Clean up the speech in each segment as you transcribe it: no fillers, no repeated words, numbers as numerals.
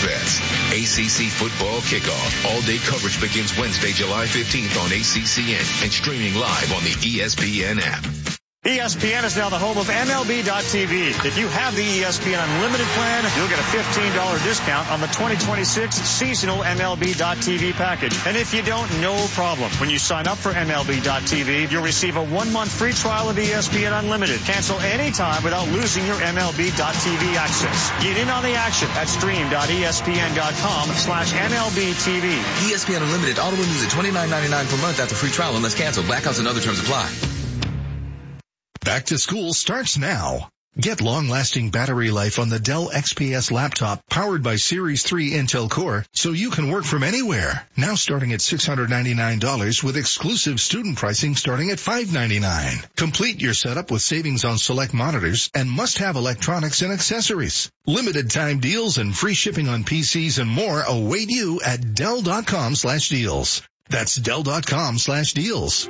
bets. ACC Football Kickoff. All-day coverage begins Wednesday, July 15th on ACCN and streaming live on the ESPN app. ESPN is now the home of MLB.TV. If you have the ESPN Unlimited plan, you'll get a $15 discount on the 2026 seasonal MLB.TV package. And if you don't, no problem. When you sign up for MLB.TV, you'll receive a 1-month free trial of ESPN Unlimited. Cancel anytime without losing your MLB.TV access. Get in on the action at stream.espn.com/MLBTV. ESPN Unlimited auto renews at $29.99 per month after free trial unless canceled. Blackouts and other terms apply. Back to school starts now. Get long-lasting battery life on the Dell XPS laptop powered by Series 3 Intel Core so you can work from anywhere. Now starting at $699 with exclusive student pricing starting at $599. Complete your setup with savings on select monitors and must-have electronics and accessories. Limited time deals and free shipping on PCs and more await you at Dell.com/deals. That's Dell.com/deals.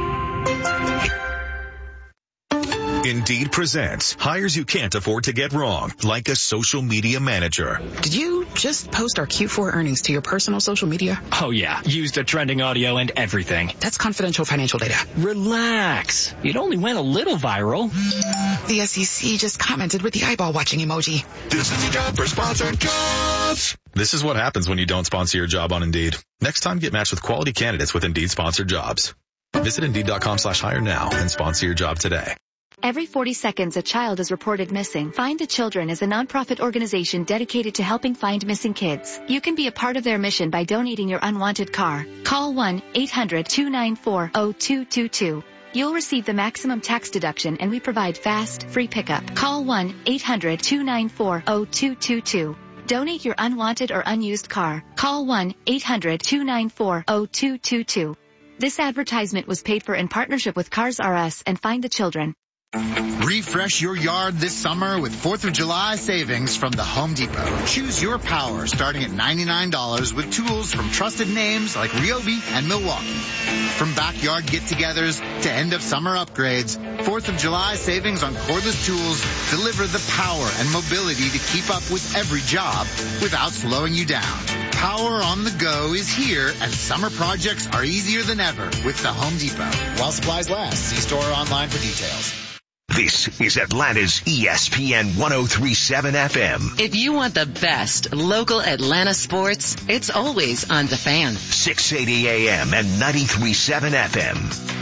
Indeed presents hires you can't afford to get wrong, like a social media manager. Did you just post our Q4 earnings to your personal social media? Oh yeah, used the trending audio and everything. That's confidential financial data. Relax. It only went a little viral. The SEC just commented with the eyeball watching emoji. This is a job for sponsored jobs. This is what happens when you don't sponsor your job on Indeed. Next time, get matched with quality candidates with Indeed sponsored jobs. Visit Indeed.com/hire now and sponsor your job today. Every 40 seconds, a child is reported missing. Find the Children is a nonprofit organization dedicated to helping find missing kids. You can be a part of their mission by donating your unwanted car. Call 1-800-294-0222. You'll receive the maximum tax deduction, and we provide fast, free pickup. Call 1-800-294-0222. Donate your unwanted or unused car. Call 1-800-294-0222. This advertisement was paid for in partnership with Cars R Us and Find the Children. Refresh your yard this summer with 4th of July savings from the Home Depot. Choose your power starting at $99 with tools from trusted names like Ryobi and Milwaukee. From backyard get-togethers to end-of-summer upgrades, 4th of July savings on cordless tools deliver the power and mobility to keep up with every job without slowing you down. Power on the go is here, and summer projects are easier than ever with the Home Depot. While supplies last, see store or online for details. This is Atlanta's ESPN 103.7 FM. If you want the best local Atlanta sports, it's always on The Fan. 680 AM and 93.7 FM.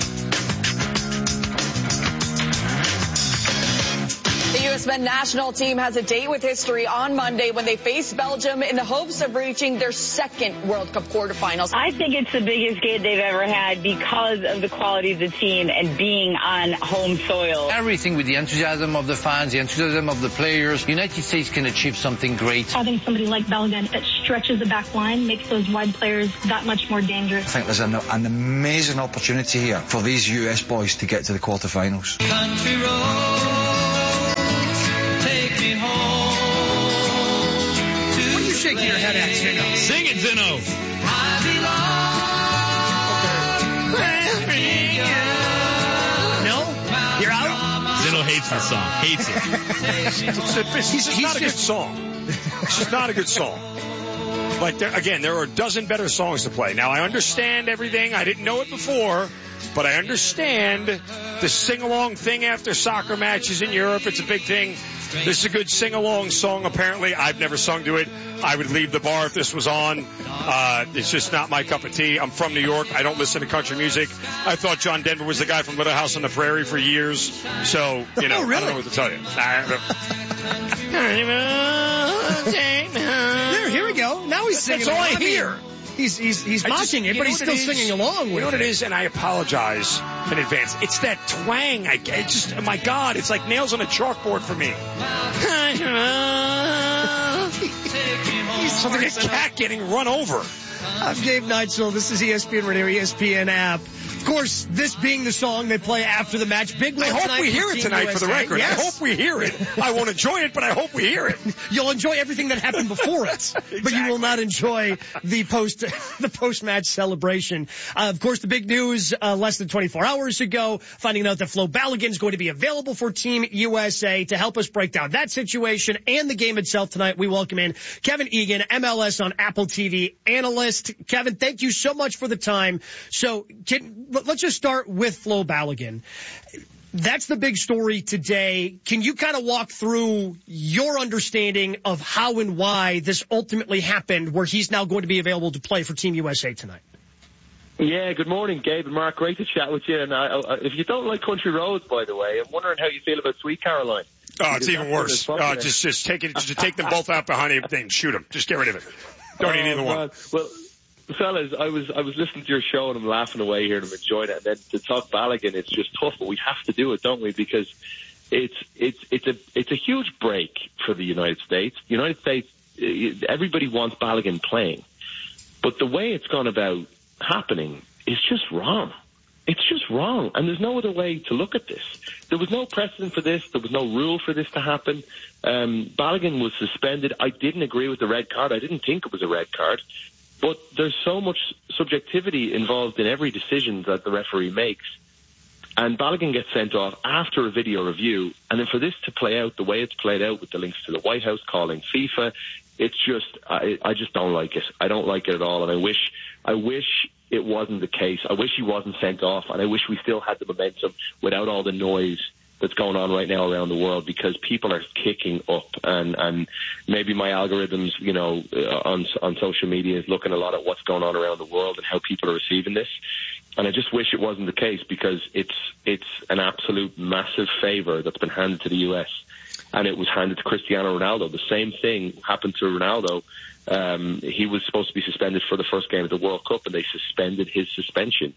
The U.S. men's national team has a date with history on Monday when they face Belgium in the hopes of reaching their second World Cup quarterfinals. I think it's the biggest game they've ever had because of the quality of the team and being on home soil. Everything with the enthusiasm of the fans, the enthusiasm of the players, United States can achieve something great. Having somebody like Belgium that stretches the back line makes those wide players that much more dangerous. I think there's an amazing opportunity here for these US boys to get to the quarterfinals. Country roads, take me home. What are you shaking your head at, Zeno? Sing it, Zeno. I belong. No? You're out? Zeno hates the song. Hates it. It's not a good song. It's just not a good song. But there are a dozen better songs to play. Now, I understand everything. I didn't know it before, but I understand the sing-along thing after soccer matches in Europe. It's a big thing. This is a good sing-along song, apparently. I've never sung to it. I would leave the bar if this was on. It's just not my cup of tea. I'm from New York. I don't listen to country music. I thought John Denver was the guy from Little House on the Prairie for years. So, really? I don't know what to tell you. Here we go. Now he's singing. That's all I hear. He's mocking it, but he's still singing along with it. You know what it is? And I apologize in advance. It's that twang. Oh my God, it's like nails on a chalkboard for me. Sounds like a cat getting run over. I'm Gabe Neitzel. This is ESPN Radio, ESPN app. course, this being the song they play after the match. Big one I hope we hear it tonight for the record. Yes. I hope we hear it. I won't enjoy it, but I hope we hear it. You'll enjoy everything that happened before it, exactly. But you will not enjoy the post-match celebration. Of course, the big news less than 24 hours ago, finding out that Flo Balogun is going to be available for Team USA. To help us break down that situation and the game itself tonight, we welcome in Kevin Egan, MLS on Apple TV analyst. Kevin, thank you so much for the time. So let's just start with Flo Balogun. That's the big story today. Can you kind of walk through your understanding of how and why this ultimately happened, where he's now going to be available to play for Team USA tonight? Yeah, good morning, Gabe and Mark. Great to chat with you. And if you don't like country roads, by the way, I'm wondering how you feel about Sweet Caroline. Oh, it's even worse. Just take them both out behind everything. Shoot them. Just get rid of it. Don't need either one. Well, fellas, I was listening to your show and I'm laughing away here and I'm enjoying it. And then to talk Balogun, it's just tough, but we have to do it, don't we? Because it's a huge break for the United States. The United States, everybody wants Balogun playing, but the way it's gone about happening is just wrong. It's just wrong, and there's no other way to look at this. There was no precedent for this. There was no rule for this to happen. Balogun was suspended. I didn't agree with the red card. I didn't think it was a red card. But there's so much subjectivity involved in every decision that the referee makes. And Balogun gets sent off after a video review. And then for this to play out the way it's played out with the links to the White House calling FIFA, it's just, I just don't like it. I don't like it at all. And I wish it wasn't the case. I wish he wasn't sent off. And I wish we still had the momentum without all the noise that's going on right now around the world, because people are kicking up, and maybe my algorithms, on social media is looking a lot at what's going on around the world and how people are receiving this. And I just wish it wasn't the case, because it's an absolute massive favor that's been handed to the US, and it was handed to Cristiano Ronaldo. The same thing happened to Ronaldo. He was supposed to be suspended for the first game of the World Cup, and they suspended his suspension.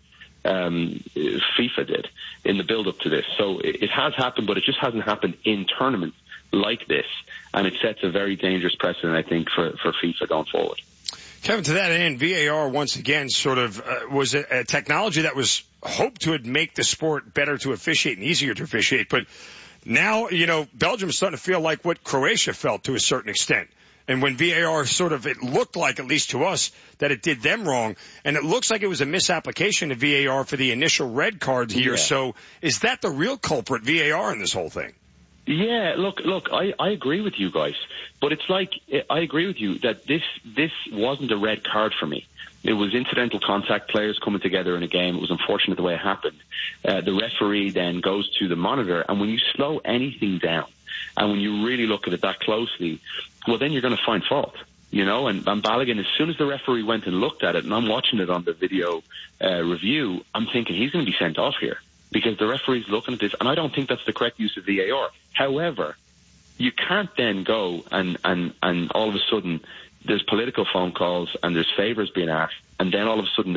FIFA did in the build-up to this. So it has happened, but it just hasn't happened in tournaments like this, and it sets a very dangerous precedent, I think, for FIFA going forward. Kevin, to that end, VAR once again sort of was a technology that was hoped to make the sport better to officiate and easier to officiate, but now, Belgium's starting to feel like what Croatia felt to a certain extent. And when VAR it looked like, at least to us, that it did them wrong. And it looks like it was a misapplication of VAR for the initial red card here. Yeah. So is that the real culprit, VAR, in this whole thing? Yeah, look, I agree with you guys. But it's like, I agree with you that this wasn't a red card for me. It was incidental contact, players coming together in a game. It was unfortunate the way it happened. The referee then goes to the monitor, and when you slow anything down, and when you really look at it that closely, well, then you're going to find fault, and Balogun, as soon as the referee went and looked at it, and I'm watching it on the video review, I'm thinking he's going to be sent off here, because the referee's looking at this, and I don't think that's the correct use of VAR. However, you can't then go and all of a sudden there's political phone calls and there's favors being asked, and then all of a sudden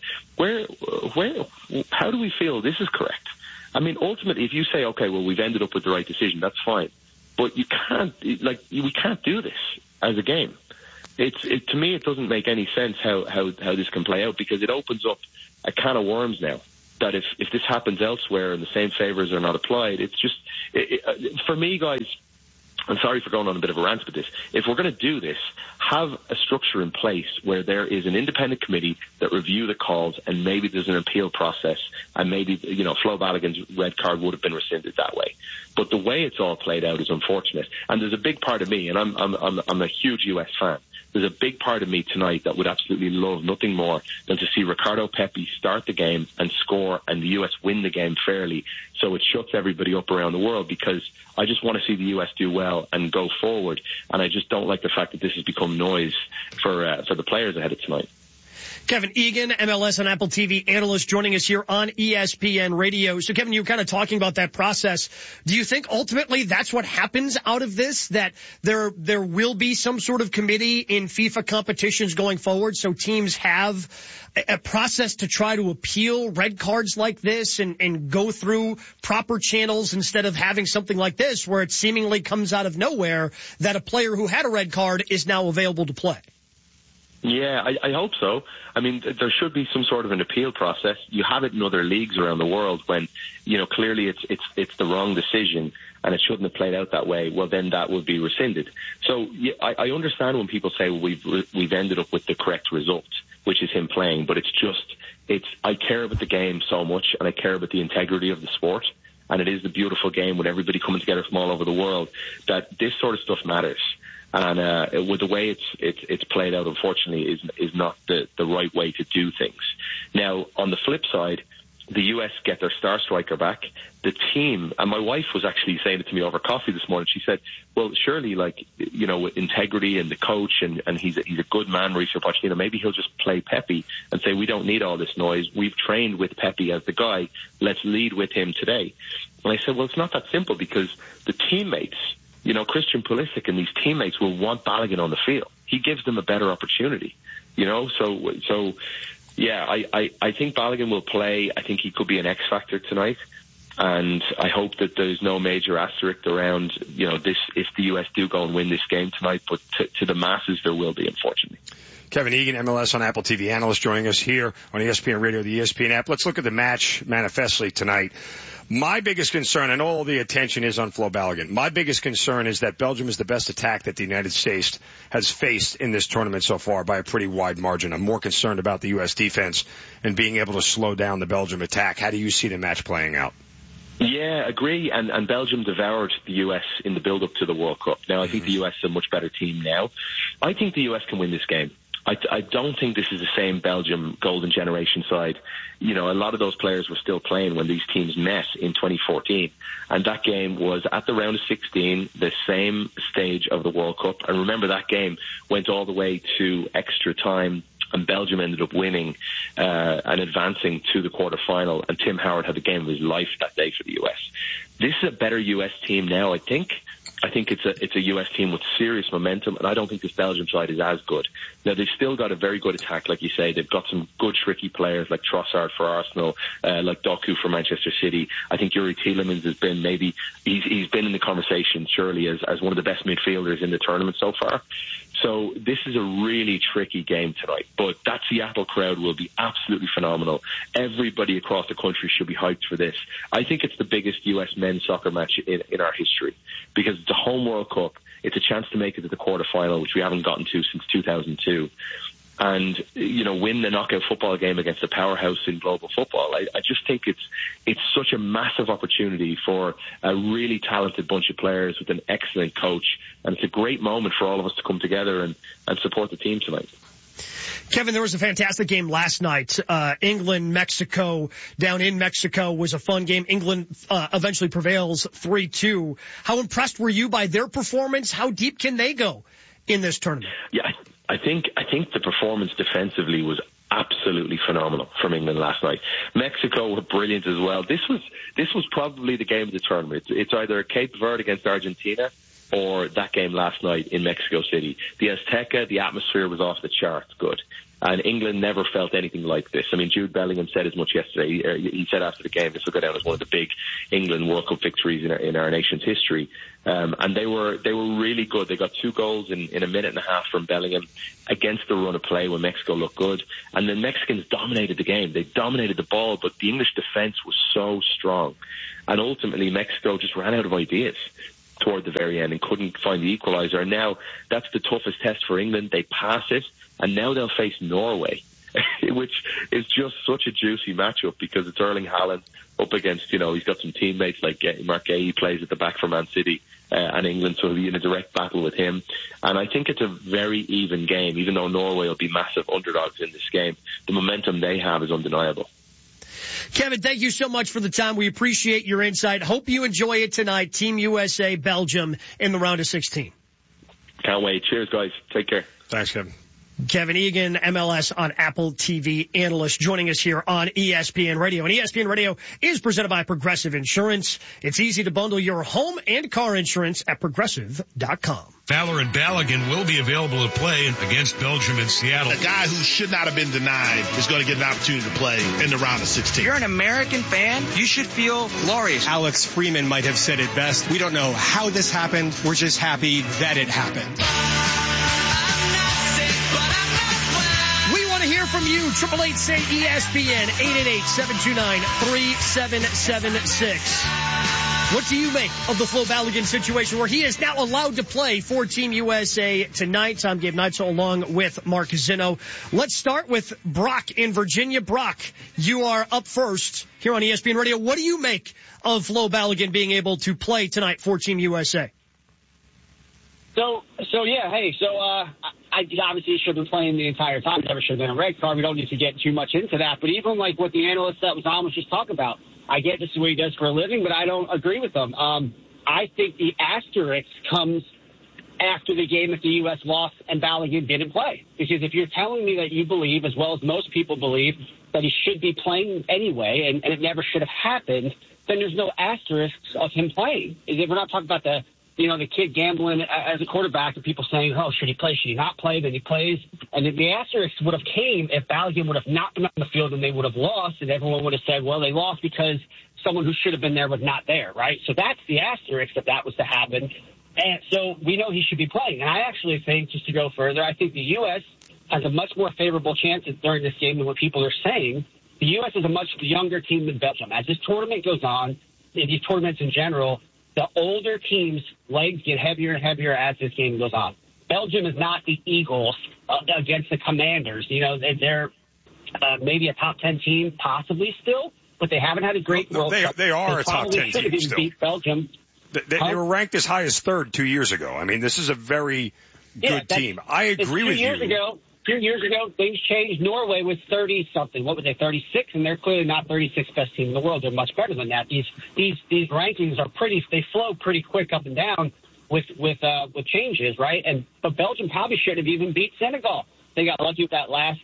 how do we feel this is correct? I mean, ultimately, if you say, okay, well, we've ended up with the right decision, that's fine. But we can't do this as a game. To me, it doesn't make any sense how this can play out, because it opens up a can of worms now, that if this happens elsewhere and the same favors are not applied, it's just, for me, guys, I'm sorry for going on a bit of a rant with this. If we're going to do this, have a structure in place where there is an independent committee that review the calls, and maybe there's an appeal process, and maybe, Flo Balogun's red card would have been rescinded that way. But the way it's all played out is unfortunate. And there's a big part of me, and I'm a huge US fan. There's a big part of me tonight that would absolutely love nothing more than to see Ricardo Pepi start the game and score, and the US win the game fairly, so it shuts everybody up around the world, because I just want to see the US do well and go forward, and I just don't like the fact that this has become noise for the players ahead of tonight. Kevin Egan, MLS on Apple TV analyst, joining us here on ESPN Radio. So, Kevin, you were kind of talking about that process. Do you think ultimately that's what happens out of this, that there will be some sort of committee in FIFA competitions going forward, so teams have a process to try to appeal red cards like this and go through proper channels, instead of having something like this where it seemingly comes out of nowhere that a player who had a red card is now available to play? Yeah, I hope so. I mean, there should be some sort of an appeal process. You have it in other leagues around the world when, clearly it's the wrong decision and it shouldn't have played out that way. Well, then that would be rescinded. So yeah, I understand when people say, well, we've ended up with the correct result, which is him playing, but I care about the game so much and I care about the integrity of the sport. And it is the beautiful game with everybody coming together from all over the world that this sort of stuff matters. And with the way it's played out, unfortunately, is not the right way to do things. Now, on the flip side, the US get their star striker back. The team, and my wife was actually saying it to me over coffee this morning. She said, well, surely, with integrity and the coach, and he's a good man, Mauricio Pochettino, maybe he'll just play Pepe and say, we don't need all this noise. We've trained with Pepe as the guy. Let's lead with him today. And I said, well, it's not that simple because the teammates, Christian Pulisic and these teammates will want Balogun on the field. He gives them a better opportunity, so yeah, I think Balogun will play. I think he could be an X factor tonight. And I hope that there's no major asterisk around, this, if the US do go and win this game tonight, but to the masses there will be, unfortunately. Kevin Egan, MLS on Apple TV analyst, joining us here on ESPN Radio, the ESPN app. Let's look at the match manifestly tonight. My biggest concern, and all the attention is on Flo Balogun, my biggest concern is that Belgium is the best attack that the United States has faced in this tournament so far by a pretty wide margin. I'm more concerned about the U.S. defense and being able to slow down the Belgium attack. How do you see the match playing out? Yeah, agree. And Belgium devoured the US in the build-up to the World Cup. Now, I think the US is a much better team now. I think the US can win this game. I don't think this is the same Belgium golden generation side. A lot of those players were still playing when these teams met in 2014. And that game was at the round of 16, the same stage of the World Cup. And remember, that game went all the way to extra time. And Belgium ended up winning and advancing to the quarterfinal. And Tim Howard had the game of his life that day for the US. This is a better US team now, I think. I think it's a US team with serious momentum, and I don't think this Belgium side is as good. Now, they've still got a very good attack, like you say. They've got some good, tricky players like Trossard for Arsenal, like Doku for Manchester City. I think Yuri Tielemans has been he's been in the conversation, surely, as one of the best midfielders in the tournament so far. So this is a really tricky game tonight, but that Seattle crowd will be absolutely phenomenal. Everybody across the country should be hyped for this. I think it's the biggest U.S. men's soccer match in our history because it's a home World Cup. It's a chance to make it to the quarterfinal, which we haven't gotten to since 2002. And, win the knockout football game against a powerhouse in global football. I just think it's such a massive opportunity for a really talented bunch of players with an excellent coach. And it's a great moment for all of us to come together and support the team tonight. Kevin, there was a fantastic game last night. England, Mexico, down in Mexico was a fun game. England eventually prevails 3-2. How impressed were you by their performance? How deep can they go in this tournament? Yeah, I think the performance defensively was absolutely phenomenal from England last night. Mexico were brilliant as well. This was probably the game of the tournament. It's either Cape Verde against Argentina or that game last night in Mexico City. The Azteca, the atmosphere was off the charts good. And England never felt anything like this. I mean, Jude Bellingham said as much yesterday. He said after the game, this will go down as one of the big England World Cup victories in our nation's history. And they were really good. They got 2 goals in a minute and a half from Bellingham against the run of play when Mexico looked good. And the Mexicans dominated the game. They dominated the ball, but the English defense was so strong. And ultimately, Mexico just ran out of ideas toward the very end and couldn't find the equalizer. And now that's the toughest test for England. They pass it. And now they'll face Norway, which is just such a juicy matchup because it's Erling Haaland up against, he's got some teammates like Mark Gay plays at the back for Man City and England, so he'll be in a direct battle with him. And I think it's a very even game, even though Norway will be massive underdogs in this game. The momentum they have is undeniable. Kevin, thank you so much for the time. We appreciate your insight. Hope you enjoy it tonight. Team USA, Belgium in the round of 16. Can't wait. Cheers, guys. Take care. Thanks, Kevin. Kevin Egan, MLS on Apple TV analyst, joining us here on ESPN Radio. And ESPN Radio is presented by Progressive Insurance. It's easy to bundle your home and car insurance at Progressive.com. Fowler and Balogun will be available to play against Belgium and Seattle. A guy who should not have been denied is going to get an opportunity to play in the round of 16. If you're an American fan, you should feel glorious. Alex Freeman might have said it best. We don't know how this happened. We're just happy that it happened. you. 888-SAY-ESPN, 888-729-3776. What do you make of the Flo Balogun situation where he is now allowed to play for Team USA tonight? I'm Gabe Neitzel along with Mark Zinno. Let's start with Brock in Virginia. Brock, you are up first here on ESPN Radio. What do you make of Flo Balogun being able to play tonight for Team USA? So I obviously should have been playing the entire time. Never should have been a red card. We don't need to get too much into that. But even like what the analyst that was on was just talking about, I get this is what he does for a living, but I don't agree with them. I think the asterisk comes after the game if the U.S. lost and Balogun didn't play. Because if you're telling me that you believe, as well as most people believe, that he should be playing anyway and it never should have happened, then there's no asterisks of him playing. We're not talking about the kid gambling as a quarterback and people saying, oh, should he play, should he not play? Then he plays. And the asterisk would have came if Balogun would have not been on the field and they would have lost, and everyone would have said, well, they lost because someone who should have been there was not there, right? So that's the asterisk if that was to happen. And so we know he should be playing. And I actually think, just to go further, I think the U.S. has a much more favorable chance during this game than what people are saying. The U.S. is a much younger team than Belgium. As this tournament goes on, in these tournaments in general, the older teams' legs get heavier and heavier as this game goes on. Belgium is not the Eagles against the Commanders. They're maybe a top 10 team, possibly still, but they haven't had a great World Cup. They are a top 10 team still. Beat Belgium. They were ranked as high as third 2 years ago. I mean, this is a very good team. I agree with you. 2 years ago, things changed. Norway was 30-something. What were they, 36? And they're clearly not 36th best team in the world. They're much better than that. These rankings are they flow pretty quick up and down with changes, right? But Belgium probably should have even beat Senegal. They got lucky with that last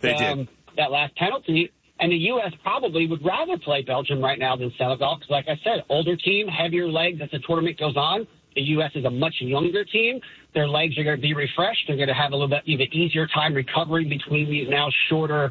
penalty. And the U.S. probably would rather play Belgium right now than Senegal because, like I said, older team, heavier legs as the tournament goes on. The U.S. is a much younger team. Their legs are going to be refreshed. They're going to have a little bit even easier time recovering between these shorter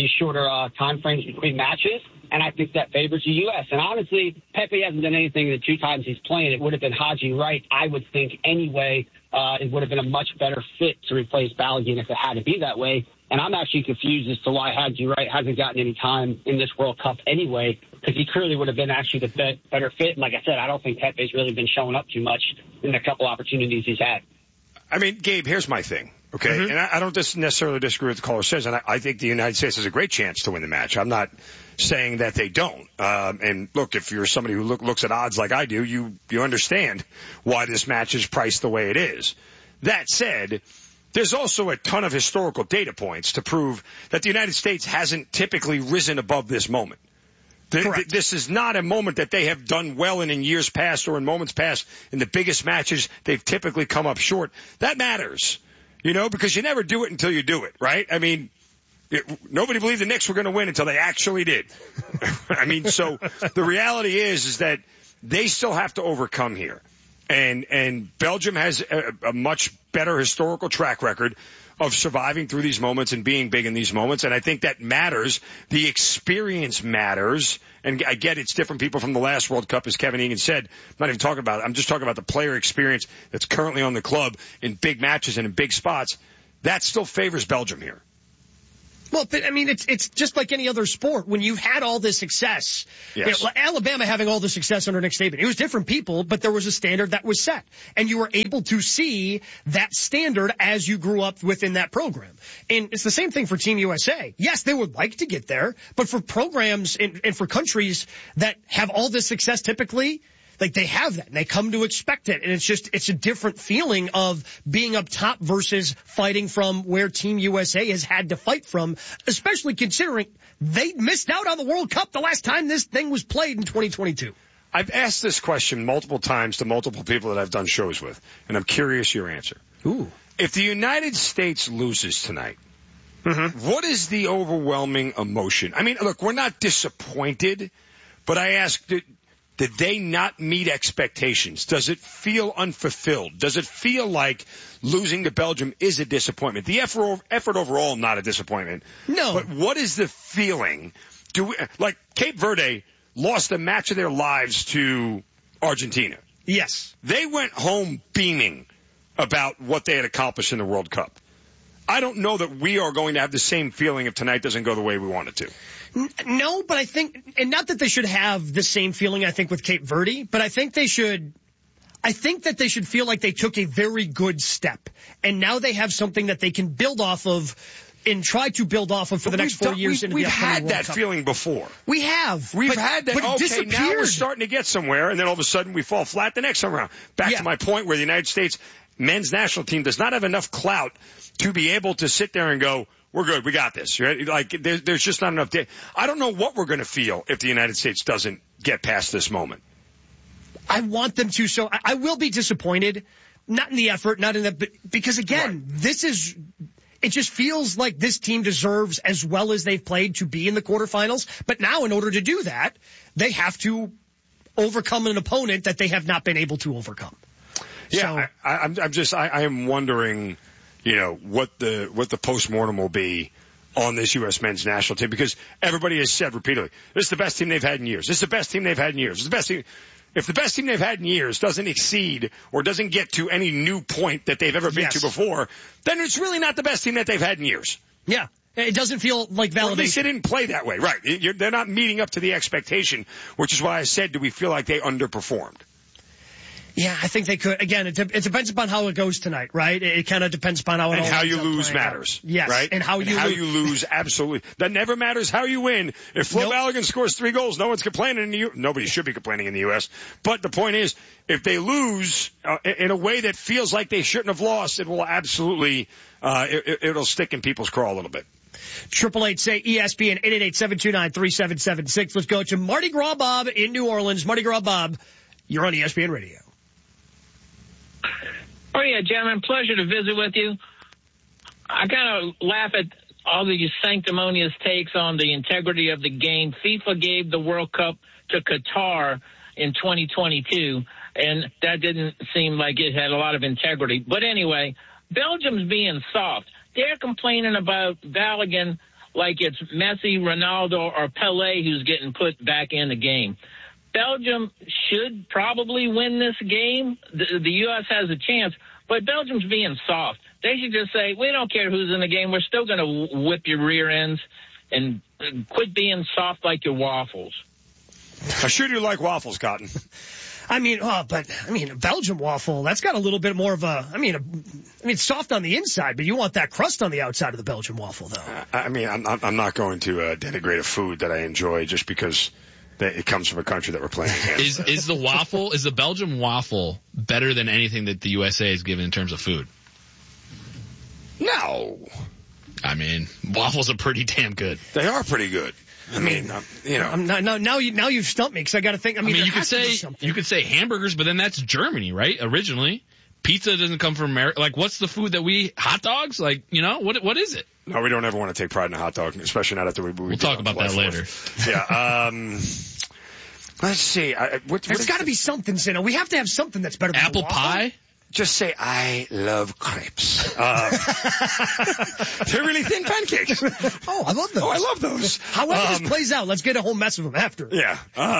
time frames between matches. And I think that favors the U.S. And honestly, Pepe hasn't done anything the 2 times he's playing. It would have been Haji Wright, I would think, anyway. It would have been a much better fit to replace Balogun if it had to be that way. And I'm actually confused as to why Haji Wright hasn't gotten any time in this World Cup anyway, because he clearly would have been actually the better fit. And like I said, I don't think Pepe's really been showing up too much in the couple opportunities he's had. I mean, Gabe, here's my thing, okay? Mm-hmm. And I don't necessarily disagree with what the caller says, and I think the United States has a great chance to win the match. I'm not saying that they don't. And look, if you're somebody who looks at odds like I do, you understand why this match is priced the way it is. That said, there's also a ton of historical data points to prove that the United States hasn't typically risen above this moment. This is not a moment that they have done well in years past or in moments past. In the biggest matches, they've typically come up short. That matters, because you never do it until you do it, right? I mean, nobody believed the Knicks were going to win until they actually did. I mean, so the reality is that they still have to overcome here. And Belgium has a much better historical track record of surviving through these moments and being big in these moments. And I think that matters. The experience matters. And I get it's different people from the last World Cup, as Kevin Egan said. I'm not even talking about it. I'm just talking about the player experience that's currently on the club in big matches and in big spots. That still favors Belgium here. Well, I mean, it's just like any other sport. When you've had all this success, yes. Alabama having all the success under Nick Saban, it was different people, but there was a standard that was set. And you were able to see that standard as you grew up within that program. And it's the same thing for Team USA. Yes, they would like to get there, but for programs and for countries that have all this success typically, like they have that and they come to expect it. And it's a different feeling of being up top versus fighting from where Team USA has had to fight from, especially considering they missed out on the World Cup the last time this thing was played in 2022. I've asked this question multiple times to multiple people that I've done shows with, and I'm curious your answer. Ooh. If the United States loses tonight, mm-hmm. what is the overwhelming emotion? I mean, look, we're not disappointed, but I ask, did they not meet expectations? Does it feel unfulfilled? Does it feel like losing to Belgium is a disappointment? The effort overall, not a disappointment. No. But what is the feeling? Like Cape Verde lost the match of their lives to Argentina. Yes. They went home beaming about what they had accomplished in the World Cup. I don't know that we are going to have the same feeling if tonight doesn't go the way we want it to. No, but I think, and not that they should have the same feeling, I think, with Cape Verde, but I think that they should feel like they took a very good step. And now they have something that they can build off of and try to build off of for the next 4 years. We've had that feeling before. We have. We've had that. But it okay, now we're disappeared. starting to get somewhere, and then all of a sudden we fall flat the next time around. Back to my point where the United States men's national team does not have enough clout to be able to sit there and go, we're good, we got this. Right? Like, there's just not enough. I don't know what we're going to feel if the United States doesn't get past this moment. I want them to, so I will be disappointed. Not in the effort, not in the, because again, it just feels like this team deserves, as well as they've played, to be in the quarterfinals. But now, in order to do that, they have to overcome an opponent that they have not been able to overcome. Yeah, so, I am wondering, what the postmortem will be on this U.S. men's national team, because everybody has said repeatedly, this is the best team they've had in years. This is the best team they've had in years. This is the best team. If the best team they've had in years doesn't exceed or doesn't get to any new point that they've ever been to before, then it's really not the best team that they've had in years. Yeah. It doesn't feel like validation. Or at least they didn't play that way. Right. They're not meeting up to the expectation, which is why I said, do we feel like they underperformed? Yeah, I think they could. Again, it depends upon how it goes tonight, right? It kind of depends upon how it all and how you lose playing matters. Out. Yes, right? and how you lose absolutely. That never matters how you win. If Flo Balogun scores 3 goals, no one's complaining in the U.S. Nobody should be complaining in the U.S. But the point is, if they lose in a way that feels like they shouldn't have lost, it will absolutely it'll stick in people's craw a little bit. 888 say ESPN 888-729-3776. Let's go to Mardi Gras Bob in New Orleans. Mardi Gras Bob, you're on ESPN Radio. Oh, yeah, gentlemen, pleasure to visit with you. I kind of laugh at all these sanctimonious takes on the integrity of the game. FIFA gave the World Cup to Qatar in 2022, and that didn't seem like it had a lot of integrity. But anyway, Belgium's being soft. They're complaining about Balogun like it's Messi, Ronaldo, or Pelé who's getting put back in the game. Belgium should probably win this game. The U.S. has a chance, but Belgium's being soft. They should just say, we don't care who's in the game. We're still going to whip your rear ends and quit being soft like your waffles. I sure do like waffles, Cotton. Belgium waffle, that's got a little bit more of it's soft on the inside, but you want that crust on the outside of the Belgian waffle, though. I'm not going to denigrate a food that I enjoy just because it comes from a country that we're playing against. Is the Belgium waffle better than anything that the USA has given in terms of food? No. Waffles are pretty damn good. They are pretty good. Now you've stumped me because I got to think. You could say hamburgers, but then that's Germany, right? Originally, pizza doesn't come from America. Like, what's the food that hot dogs? Like, what is it? No, we don't ever want to take pride in a hot dog, especially not after we'll talk about that later. Yeah. Let's see. There's got to be something, Zeno. We have to have something that's better than apple pie. Just say, I love crepes. They're really thin pancakes. Oh, I love those. Oh, I love those. However this plays out, let's get a whole mess of them after. Yeah.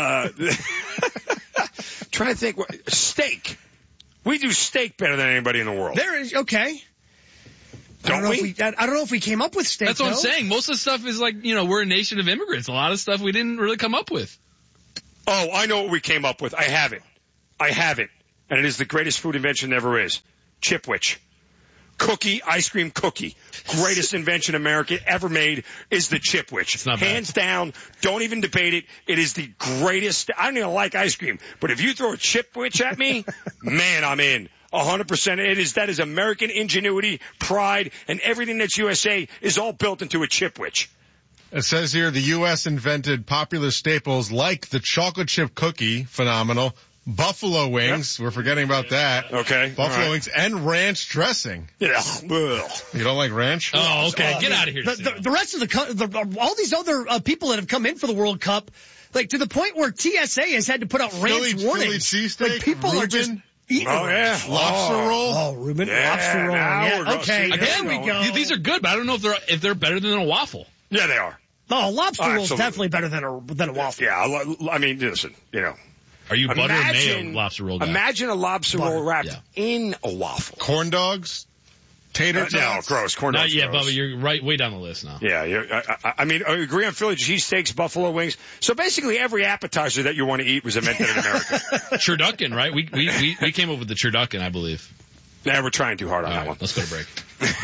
Trying to think. Steak. We do steak better than anybody in the world. There is, okay. Don't we? I don't know if we came up with steak. That's what I'm saying. Most of the stuff is like, we're a nation of immigrants. A lot of stuff we didn't really come up with. Oh, I know what we came up with. I have it. And it is the greatest food invention there ever is. Chipwich. Cookie, ice cream cookie. Greatest invention America ever made is the Chipwich. It's not Hands bad. down. Don't even debate it. It is the greatest. I don't even like ice cream. But if you throw a Chipwich at me, man, I'm in. 100%. That is American ingenuity, pride, and everything that's USA is all built into a Chipwich. It says here the U.S. invented popular staples like the chocolate chip cookie, phenomenal, buffalo wings, we're forgetting about that. Okay. Buffalo wings and ranch dressing. Yeah. You don't like ranch? Oh, okay. Get out of here. The rest of all these other people that have come in for the World Cup, like to the point where TSA has had to put out ranch warnings. Philly cheesesteak, like people Reuben. are just eating. Oh, yeah. Lobster roll. Oh, Reuben. Yeah, lobster roll. Yeah. Okay. Again, there we go. These are good, but I don't know if they're better than a waffle. Yeah, they are. Oh, lobster roll is absolutely. definitely better than a waffle. Yeah, listen, Are you butter or mayo lobster roll guy? Imagine a lobster roll wrapped in a waffle. Corn dogs? Tater tots? No, gross. Corn dogs. Not yet, gross. Bubba. You're right, way down the list now. Yeah, I mean, I agree on Philly cheesesteaks, buffalo wings. So basically, every appetizer that you want to eat was invented in America. Turducken, right? We came up with the turducken, I believe. Yeah, we're trying too hard on that one. Let's go to break.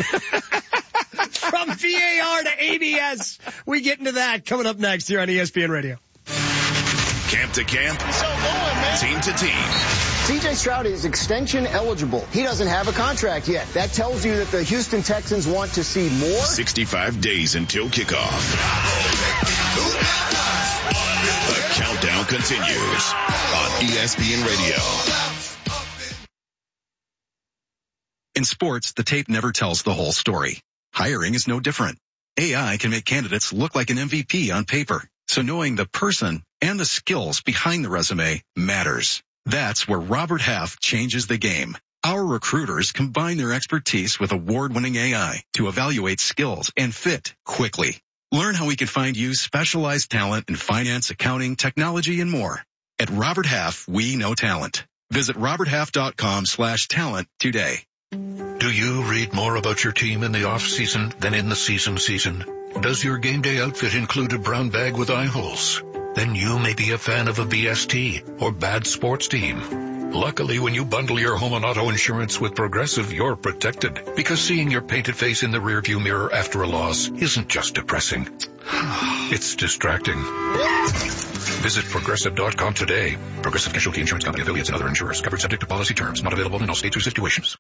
From VAR to ABS, we get into that coming up next here on ESPN Radio. Camp to camp, team to team. C.J. Stroud is extension eligible. He doesn't have a contract yet. That tells you that the Houston Texans want to see more. 65 days until kickoff. The countdown continues on ESPN Radio. In sports, the tape never tells the whole story. Hiring is no different. AI can make candidates look like an MVP on paper. So knowing the person and the skills behind the resume matters. That's where Robert Half changes the game. Our recruiters combine their expertise with award-winning AI to evaluate skills and fit quickly. Learn how we can find you specialized talent in finance, accounting, technology, and more. At Robert Half, we know talent. Visit roberthalf.com/talent today. Do you read more about your team in the off-season than in the season? Does your game day outfit include a brown bag with eye holes? Then you may be a fan of a BST or bad sports team. Luckily, when you bundle your home and auto insurance with Progressive, you're protected. Because seeing your painted face in the rearview mirror after a loss isn't just depressing. It's distracting. Visit Progressive.com today. Progressive Casualty Insurance Company, affiliates, and other insurers. Covered subject to policy terms. Not available in all states or situations.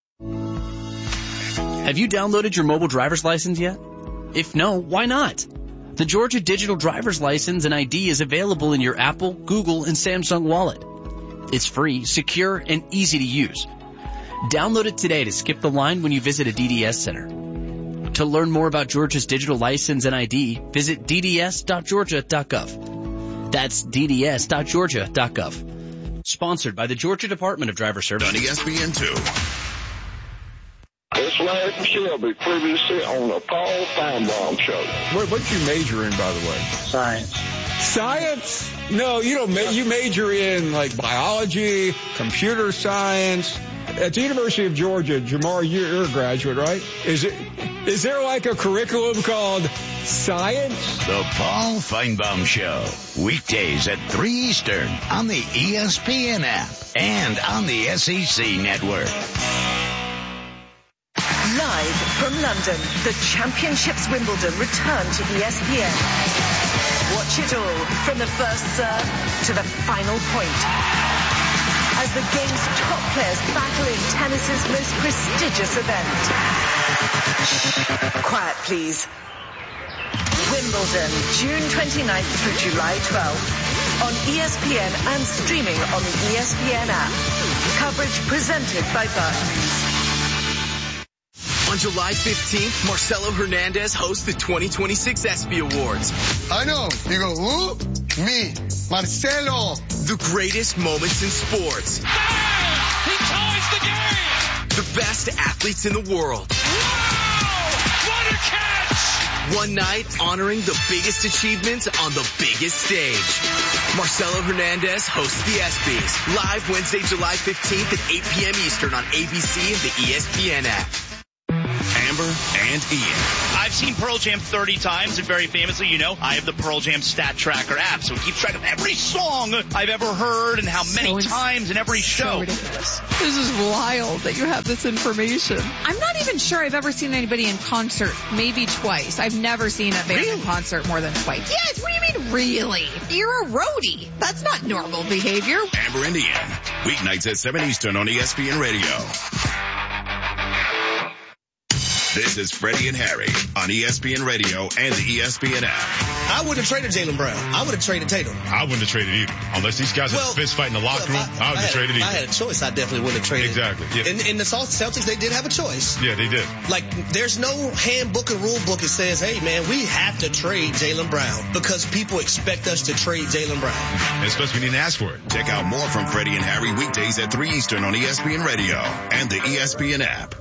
Have you downloaded your mobile driver's license yet? If no, why not? The Georgia Digital Driver's License and ID is available in your Apple, Google, and Samsung wallet. It's free, secure, and easy to use. Download it today to skip the line when you visit a DDS center. To learn more about Georgia's digital license and ID, visit dds.georgia.gov. That's dds.georgia.gov. Sponsored by the Georgia Department of Driver Services. On ESPN2. It's Larry Shelby, previously on the Paul Feinbaum Show. What's you major in, by the way? Science. Science? No, you don't. You major in like biology, computer science. At the University of Georgia, Jamar, you're a graduate, right? Is there like a curriculum called science? The Paul Feinbaum Show. Weekdays at 3 Eastern on the ESPN app and on the SEC network. Live from London, the Championships Wimbledon return to ESPN. Watch it all from the first serve to the final point. As the game's top players battle in tennis's most prestigious event. Quiet, please. Wimbledon, June 29th through July 12th. On ESPN and streaming on the ESPN app. Coverage presented by Barclays. On July 15th, Marcelo Hernandez hosts the 2026 ESPY Awards. I know. You go, who? Me, Marcelo. The greatest moments in sports. He ties the game! The best athletes in the world. Wow! What a catch! One night honoring the biggest achievements on the biggest stage. Marcelo Hernandez hosts the ESPYs. Live Wednesday, July 15th at 8 p.m. Eastern on ABC and the ESPN app. Amber and Ian. I've seen Pearl Jam 30 times, and very famously, you know, I have the Pearl Jam Stat Tracker app, so it keeps track of every song I've ever heard and how many times in every show. Ridiculous. This is wild that you have this information. I'm not even sure I've ever seen anybody in concert, maybe twice. I've never seen a band in concert more than twice. Yes, what do you mean really? You're a roadie. That's not normal behavior. Amber and Ian. Weeknights at 7 Eastern on ESPN Radio. This is Freddie and Harry on ESPN Radio and the ESPN app. I wouldn't have traded Jaylen Brown. I would have traded Tatum. I wouldn't have traded either. Unless these guys had a fist fight in the locker room, I wouldn't have traded either. If I had a choice, I definitely wouldn't have traded. Exactly. Yeah. In the Celtics, they did have a choice. Yeah, they did. Like, there's no handbook or rule book that says, hey, man, we have to trade Jaylen Brown because people expect us to trade Jaylen Brown. And especially when you didn't ask for it. Check out more from Freddie and Harry weekdays at 3 Eastern on ESPN Radio and the ESPN app.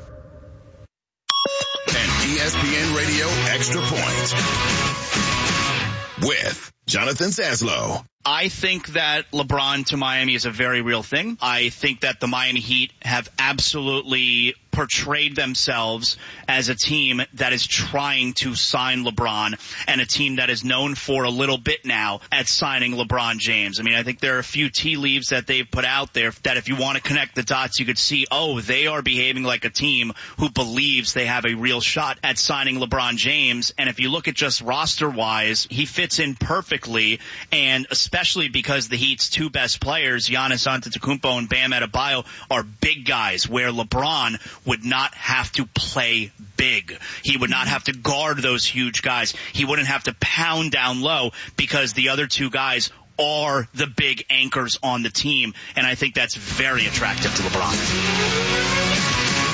And ESPN Radio Extra Point with Jonathan Zaslow I think that LeBron to Miami is a very real thing. I think that the Miami Heat have absolutely portrayed themselves as a team that is trying to sign LeBron and a team that is known for a little bit now at signing LeBron James. I mean, I think there are a few tea leaves that they've put out there that if you want to connect the dots, you could see, they are behaving like a team who believes they have a real shot at signing LeBron James. And if you look at just roster-wise, he fits in perfectly, and especially because the Heat's two best players, Giannis Antetokounmpo and Bam Adebayo, are big guys, where LeBron would not have to play big. He would not have to guard those huge guys. He wouldn't have to pound down low because the other two guys are the big anchors on the team, and I think that's very attractive to LeBron.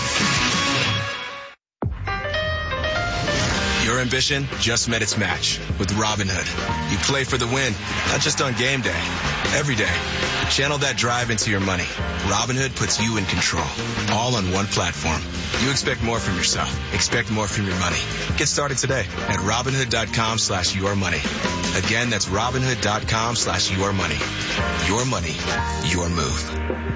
Your ambition just met its match with Robinhood. You play for the win, not just on game day, every day. Channel that drive into your money. Robinhood puts you in control, all on one platform. You expect more from yourself. Expect more from your money. Get started today at Robinhood.com/yourmoney. Again, that's Robinhood.com/yourmoney. Your money, your move.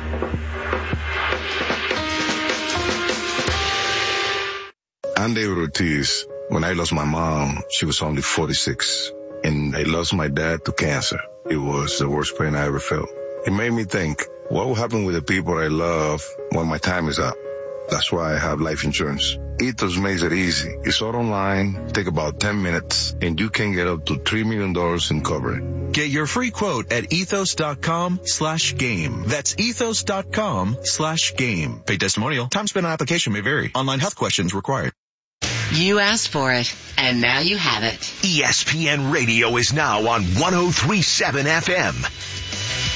I'm David Ortiz. When I lost my mom, she was only 46, and I lost my dad to cancer. It was the worst pain I ever felt. It made me think, what will happen with the people I love when my time is up? That's why I have life insurance. Ethos makes it easy. It's all online, take about 10 minutes, and you can get up to $3 million in coverage. Get your free quote at ethos.com/game. That's ethos.com/game. Paid testimonial. Time spent on application may vary. Online health questions required. You asked for it, and now you have it. ESPN Radio is now on 103.7 FM.